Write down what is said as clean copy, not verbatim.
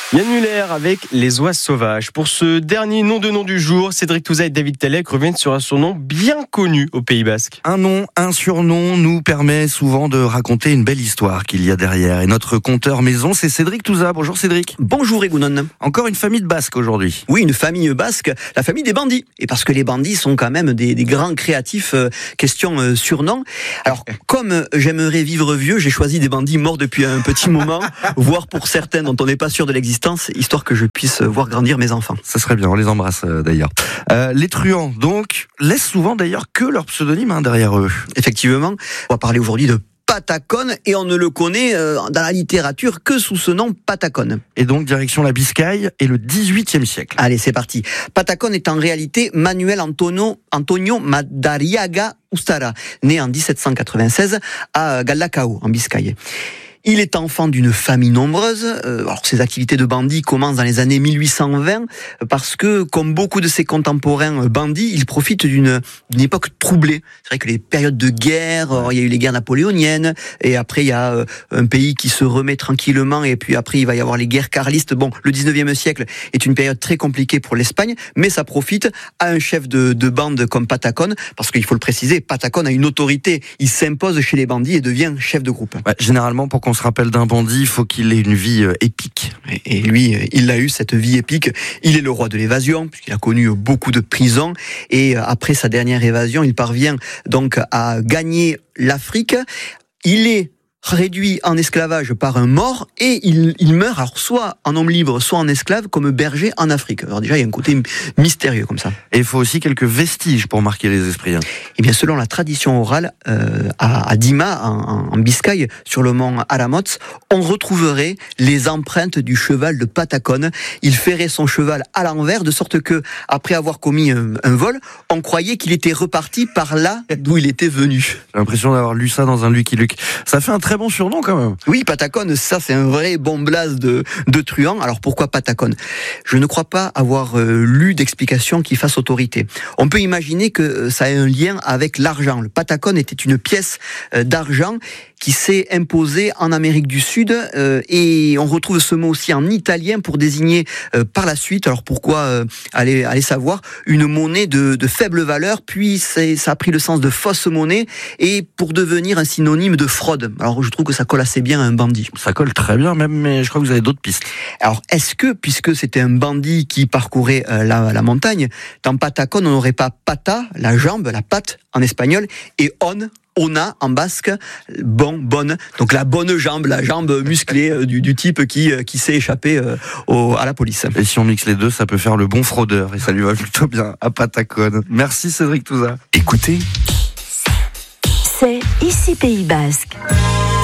Yann Muller avec les oies sauvages. Pour ce dernier nom du jour, Cédric Touza et David Tellec reviennent sur un surnom bien connu au Pays Basque. Un nom, un surnom nous permet souvent de raconter une belle histoire qu'il y a derrière. Et notre conteur maison, c'est Cédric Touza. Bonjour Cédric. Bonjour Egounon. Encore une famille de Basques aujourd'hui. Oui, une famille basque, la famille des bandits. Et parce que les bandits sont quand même des grands créatifs, question surnom. Alors, comme j'aimerais vivre vieux, j'ai choisi des bandits morts depuis un petit moment, voire pour certains dont on n'est pas sûr de l'existence, histoire que je puisse voir grandir mes enfants. Ça serait bien, on les embrasse d'ailleurs. Les truands, donc, laissent souvent d'ailleurs que leur pseudonyme derrière eux. Effectivement, on va parler aujourd'hui de Patacon, et on ne le connaît dans la littérature que sous ce nom Patacon. Et donc, direction la Biscaye et le XVIIIe siècle. Allez, c'est parti. Patacon est en réalité Manuel Antonio Madariaga Ustara, né en 1796 à Galdacao, en Biscaye. Il est enfant d'une famille nombreuse. Alors, ses activités de bandit commencent dans les années 1820 parce que, comme beaucoup de ses contemporains bandits, il profite d'une époque troublée. C'est vrai que les périodes de guerre, il y a eu les guerres napoléoniennes, et après il y a un pays qui se remet tranquillement, et puis après il va y avoir les guerres carlistes. Bon, le 19e siècle est une période très compliquée pour l'Espagne, mais ça profite à un chef de bande comme Patacon, parce qu'il faut le préciser, Patacon a une autorité. Il s'impose chez les bandits et devient chef de groupe. Ouais, généralement, pour qu'on se rappelle d'un bandit, il faut qu'il ait une vie épique. Et lui, il a eu cette vie épique. Il est le roi de l'évasion, puisqu'il a connu beaucoup de prisons. Et après sa dernière évasion, il parvient donc à gagner l'Afrique. Il est réduit en esclavage par un mort, et il meurt alors soit en homme libre, soit en esclave, comme berger en Afrique. Alors déjà, il y a un côté mystérieux comme ça. Et il faut aussi quelques vestiges pour marquer les esprits. Et bien, selon la tradition orale, à Dima, en Biscaye, sur le mont Aramots, on retrouverait les empreintes du cheval de Patacon. Il ferrait son cheval à l'envers, de sorte que, après avoir commis un vol, on croyait qu'il était reparti par là d'où il était venu. J'ai l'impression d'avoir lu ça dans un Lucky Luke. Ça fait un très bon surnom quand même. Oui, Patacon, ça c'est un vrai bon blaze de truand. Alors pourquoi Patacon ? Je ne crois pas avoir lu d'explication qui fasse autorité. On peut imaginer que ça a un lien avec l'argent. Le Patacon était une pièce d'argent qui s'est imposée en Amérique du Sud, et on retrouve ce mot aussi en italien pour désigner par la suite, alors pourquoi allez savoir, une monnaie de faible valeur, puis ça a pris le sens de fausse monnaie, et pour devenir un synonyme de fraude. Alors je trouve que ça colle assez bien à un bandit. Ça colle très bien même, mais je crois que vous avez d'autres pistes. Alors est-ce que, puisque c'était un bandit qui parcourait la montagne, dans Patacon on n'aurait pas pata, la jambe, la patte en espagnol, et ona en basque, bonne, donc la bonne jambe, la jambe musclée du type qui s'est échappé à la police. Et si on mixe les deux, ça peut faire le bon fraudeur, et ça lui va plutôt bien à Patacon. Merci Cédric Touza. Écoutez, c'est ici Pays Basque.